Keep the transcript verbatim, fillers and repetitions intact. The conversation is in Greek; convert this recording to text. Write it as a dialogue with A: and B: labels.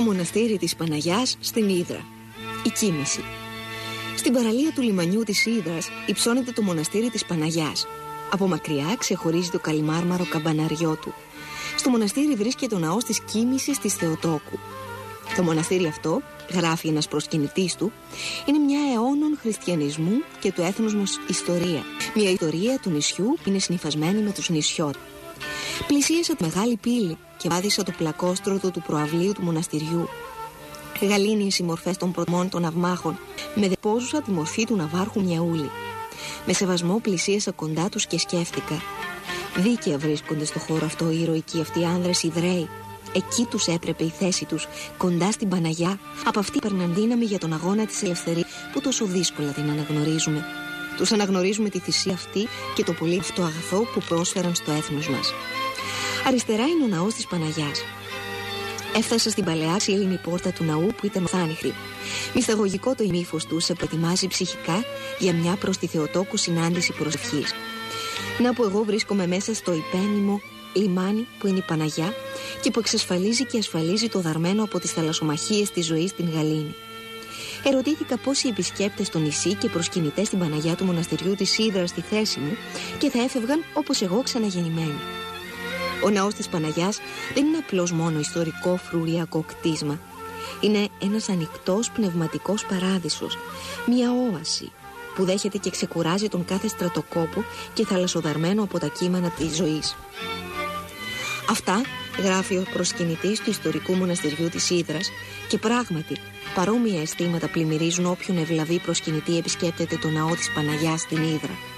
A: Το μοναστήρι της Παναγιάς στην Ύδρα. Η κοίμηση. Στην παραλία του λιμανιού της Ύδρας υψώνεται το μοναστήρι της Παναγιάς. Από μακριά ξεχωρίζει το καλυμάρμαρο καμπαναριό του. Στο μοναστήρι βρίσκεται ο ναός της Κοίμησης της Θεοτόκου. Το μοναστήρι αυτό, γράφει ένας προσκυνητής του, είναι μια αιώνων χριστιανισμού και του έθνους μας ιστορία. Μια ιστορία του νησιού που είναι συνυφασμένη με τους νησιώτες. Πλησίασα τη μεγάλη πύλη και βάδισα το πλακόστρωτο του προαυλίου του μοναστηριού. Γαλήνιες οι μορφές των πρωτμών των ναυμάχων, με δεπόζουσα τη μορφή του ναυάρχου Μιαούλη. Με σεβασμό πλησίασα κοντά τους και σκέφτηκα. Δίκαια βρίσκονται στο χώρο αυτό οι ηρωικοί αυτοί άνδρες Ιδραίοι. Εκεί τους έπρεπε η θέση τους, κοντά στην Παναγιά. Από αυτή παίρναν δύναμη για τον αγώνα της ελευθερίας που τόσο δύσκολα την αναγνωρίζουμε. Τους αναγνωρίζουμε τη θυσία αυτή και το πολύ αυτό αγαθό που πρόσφεραν στο έθνος μας. Αριστερά είναι ο ναός της Παναγιάς. Έφτασα στην παλαιά ξύλινη πόρτα του ναού που ήταν οθάνυχτη. Μυσταγωγικό το ημίφος του σε προετοιμάζει ψυχικά για μια προς τη Θεοτόκου συνάντηση προσευχής. Να που εγώ βρίσκομαι μέσα στο υπένιμο λιμάνι που είναι η Παναγιά και που εξασφαλίζει και ασφαλίζει το δαρμένο από τις θαλασσομαχίες της ζωής στην Γαλήνη. Ερωτήθηκα πόσοι επισκέπτες στο νησί και προσκυνητές στην Παναγιά του μοναστηριού της Ύδρας στη θέση μου και θα έφευγαν όπως εγώ ξαναγεννημένοι. Ο ναός της Παναγιάς δεν είναι απλώς μόνο ιστορικό φρουριακό κτίσμα. Είναι ένας ανοιχτός πνευματικός παράδεισος, μια όαση που δέχεται και ξεκουράζει τον κάθε στρατοκόπο και θαλασσοδαρμένο από τα κύματα της ζωής. Αυτά γράφει ο προσκυνητής του ιστορικού μοναστηριού της Ύδρας και πράγματι παρόμοια αισθήματα πλημμυρίζουν όποιον ευλαβή προσκυνητή επισκέπτεται το ναό της Παναγιάς στην Ύδρα.